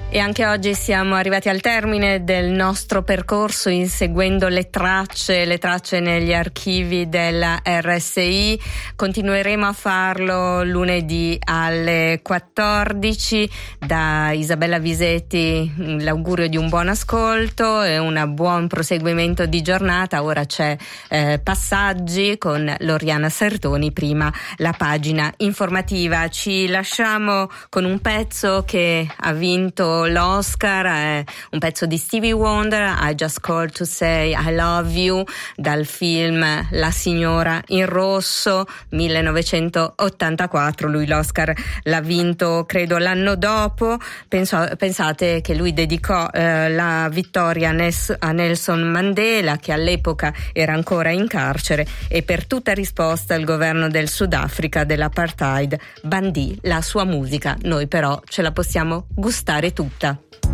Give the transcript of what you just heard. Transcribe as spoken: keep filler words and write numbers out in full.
E anche oggi siamo arrivati al termine del nostro percorso inseguendo le tracce, le tracce negli archivi della R S I. Continueremo a farlo lunedì alle quattordici. Da Isabella Visetti l'augurio di un buon ascolto e un buon proseguimento di giornata. Ora c'è eh, Passaggi con Loriana Sertoni, prima la pagina informativa. Ci lasciamo con un pezzo che ha vinto l'Oscar, è un pezzo di Stevie Wonder, I Just Called to Say I Love You, dal film La signora in rosso, millenovecentottantaquattro. Lui l'Oscar l'ha vinto credo l'anno dopo. Penso, pensate che lui dedicò eh, la vittoria a Nelson Mandela, che all'epoca era ancora in carcere, e per tutta risposta il governo del Sudafrica dell'apartheid bandì la sua musica. Noi però ce la possiamo gustare tutta.